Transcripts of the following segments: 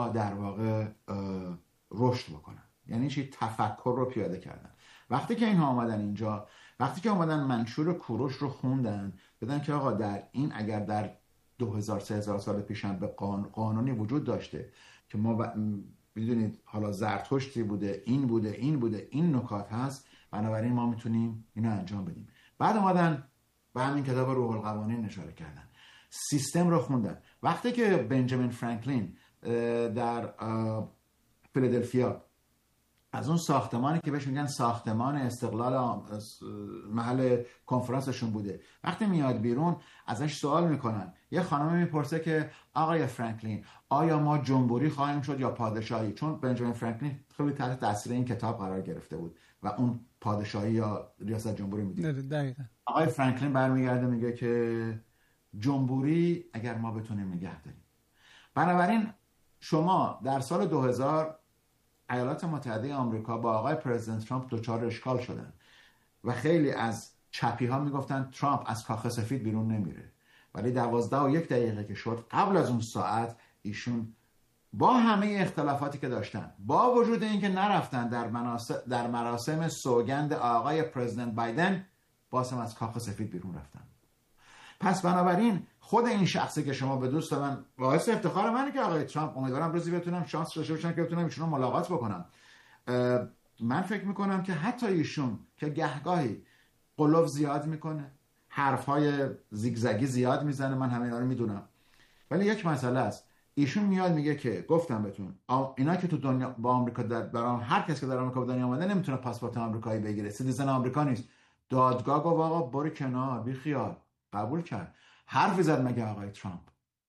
در واقع رشد بکنن. یعنی چی؟ تفکر رو پیاده کردن. وقتی که اینها آمدن اینجا، وقتی که آمدن منشور کوروش رو خوندن، بدن که آقا در این اگر در 2000-3000 سال پیش هم به قانونی وجود داشته که ما میدونید حالا زرتشتی بوده، این بوده، این نکات هست، بنابراین ما میتونیم اینو انجام بدیم. بعد اومدن به همین کتاب روح القوانین اشاره کردن، سیستم رو خوندن. وقتی که بنجامین فرانکلین در فیلادلفیا از اون ساختمانی که بهش میگن ساختمان استقلال محل کنفرانسشون بوده، وقتی میاد بیرون ازش سوال میکنن، یه خانم میپرسه که آقای فرانکلین آیا ما جمهوری خواهیم شد یا پادشاهی؟ چون بنجامین فرانکلین خیلی تحت تاثیر این کتاب قرار گرفته بود و اون پادشاهی یا ریاست جمهوری میدید. دقیقاً آقای فرانکلین برمیگرده میگه که جمهوری اگر ما بتونیم نگه داریم. بنابراین شما در سال 2000 ایالات متحده آمریکا با آقای پرزیدنت ترامپ دچار اشکال شدن و خیلی از چپی ها میگفتن ترامپ از کاخ سفید بیرون نمیره، ولی 12:01 که شد، قبل از اون ساعت ایشون با همه اختلافاتی که داشتن، با وجود اینکه نرفتن در مراسم سوگند آقای پرزیدنت بایدن، باسم از کاخ سفید بیرون رفتن. پس بنابراین خود این شخصی که شما به دوست من باعث افتخار منه که آقای ترامپ، امیدوارم روزی بتونم شانس داشته باشم که بتونم ایشون رو ملاقات بکنم. من فکر میکنم که حتی ایشون که گهگاهی قلوف زیاد میکنه، حرفهای زیگزگی زیاد میزنه، من همه اینا رو میدونم، ولی یک مسئله است، ایشون میاد میگه که گفتم بهتون اینا که تو دنیا با آمریکا برام، هر کس که در آمریکا به دنیا اومده نمیتونه پاسپورت آمریکایی بگیره، سیتیزن آمریکا نیست. دادگاه گفت آقا برو کنار، بی خیال، قبول کرد. حرفی زد مگه آقای ترامپ؟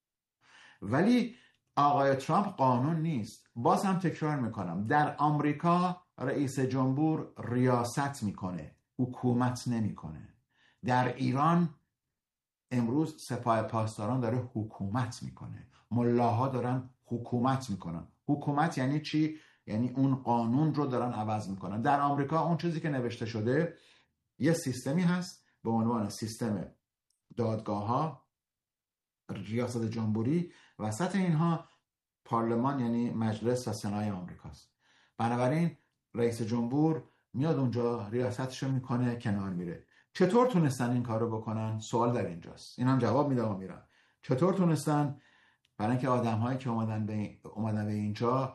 ولی آقای ترامپ قانون نیست. باز هم تکرار میکنم، در آمریکا رئیس جمهور ریاست میکنه، حکومت نمیکنه. در ایران امروز سپاه پاسداران داره حکومت میکنه، ملاها دارن حکومت میکنن. حکومت یعنی چی؟ یعنی اون قانون رو دارن عوض میکنن. در آمریکا اون چیزی که نوشته شده، یه سیستمی هست به عنوان سیستم دادگاه ها، ریاست جمهوری، وسط اینها پارلمان یعنی مجلس و سنای آمریکاست. بنابراین رئیس جمهور میاد اونجا ریاستشو میکنه، کنار میره. چطور تونستن این کارو بکنن؟ سوال در اینجاست. این هم جواب میدم و میرم. چطور تونستن؟ برای اینکه آدم‌هایی که اومدن به اینجا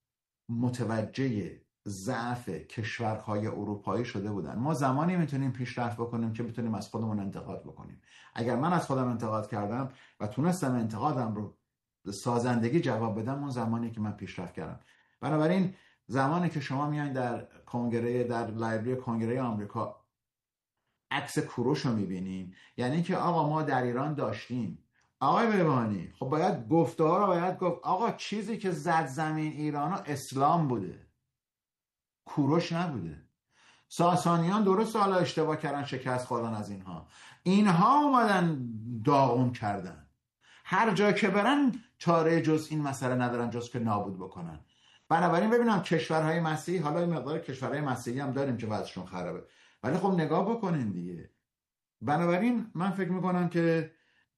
متوجه ضعف کشورهای اروپایی شده بودن. ما زمانی میتونیم پیشرفت بکنیم که بتونیم از خودمون انتقاد بکنیم. اگر من از خودم انتقاد کردم و تونستم انتقادم رو سازندگی جواب بدم، اون زمانی که من پیشرفت کردم. بنابراین زمانی که شما میایین در کنگره، در لایبرری کنگره آمریکا عکس کوروش رو میبینین، یعنی که آقا ما در ایران داشتیم. آقای بهبهانی، خب باید گفته‌ها رو باید گفت. آقا چیزی که زد زمین ایرانو اسلام بوده، کوروش نبوده. ساسانیان درست حالا اشتباه کردن، شکست خوردن از اینها اومدن داغون کردن. هر جا که برن چاره جز این مسئله ندارن جز که نابود بکنن. بنابراین ببینم کشورهای مسیحی، حالا این مقدار کشورهای مسیحی هم داریم که وضعشون خرابه، ولی خب نگاه بکنین دیگه. بنابراین من فکر میکنم که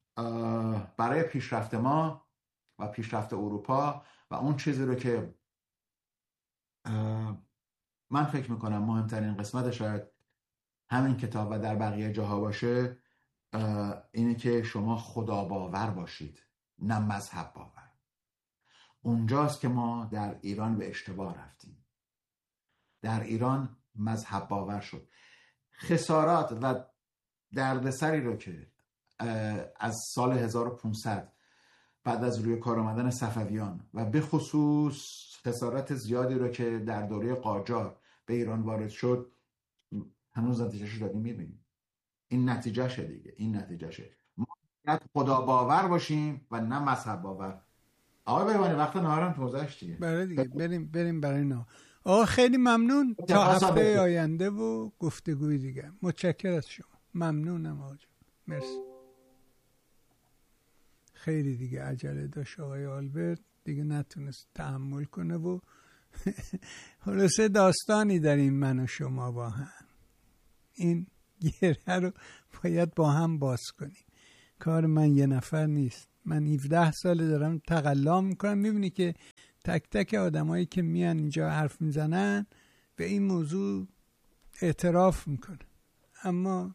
برای پیشرفت ما و پیشرفت اروپا و اون چیزی رو که من فکر میکنم مهمترین قسمت شاید همین کتاب و در بقیه جاها باشه، اینه که شما خدا باور باشید، نه مذهب باور. اونجاست که ما در ایران به اشتباه رفتیم. در ایران مذهب باور شد. خسارات و دردسری رو که از سال 1500 بعد از روی کار آمدن صفویان و به خصوص خسارات زیادی رو که در دوره قاجار به ایران وارد شد، هنوز نتیجهش داریم میبینیم. این نتیجهشه دیگه، این نتیجهشه. ما باید خدا باور باشیم و نه مذهب باور. آقای بهبهانی وقت نهارم گذشت دیگه. برای دیگه بریم برای نهار. آقا خیلی ممنون تا هفته آینده و گفتگوی دیگه. متشکرم از شما. ممنونم آقا. مرسی. خیلی دیگه عجله داشت آقای آلبرت، دیگه نتونست تحمل کنه و خلاصه داستانی داریم من و شما با هم. این گره رو باید با هم باز کنیم. کار من یه نفر نیست. من 17 ساله دارم تقلا میکنم. میبینی که تک تک آدمایی که میان اینجا حرف میزنن به این موضوع اعتراف میکنه، اما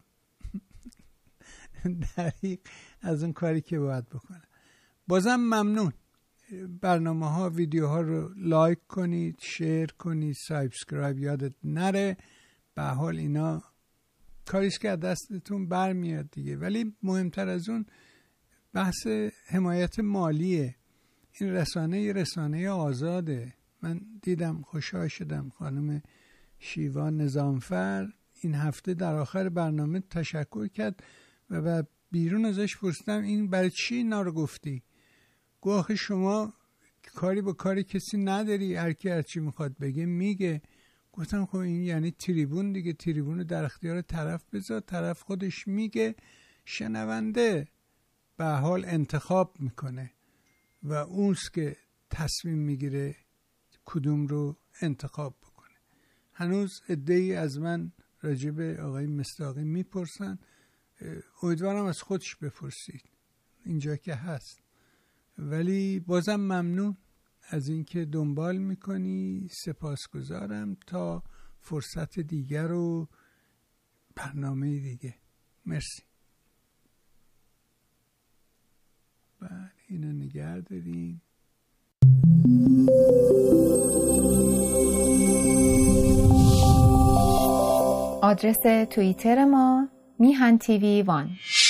دریغ از اون کاری که باید بکنه. بازم ممنون. برنامه ها، ویدیو ها رو لایک کنید، شیر کنید، سابسکرایب یادت نره. به حال اینا کاریست که از دستتون برمیاد دیگه. ولی مهمتر از اون بحث حمایت مالیه. این رسانه آزاده. من دیدم، خوشحال شدم خانم شیوا نظامفر این هفته در آخر برنامه تشکر کرد و بیرون ازش پرسیدم این برای چی اینا رو گفتی؟ گفت شما کاری با کاری کسی نداری، هر کی هر چی میخواد بگه میگه. گفتم خب این یعنی تریبون دیگه، تریبون رو در اختیار طرف بذار، طرف خودش میگه، شنونده به حال انتخاب میکنه و اونست که تصمیم میگیره کدوم رو انتخاب بکنه. هنوز عده‌ای از من راجع به آقای مصداقی میپرسن، امیدوارم از خودش بپرسید اینجا که هست. ولی بازم ممنون از اینکه دنبال میکنی، سپاسگزارم. تا فرصت دیگر و برنامه دیگه، مرسی. بله اینو نگه داریم. آدرس توییتر ما میهن TV 1.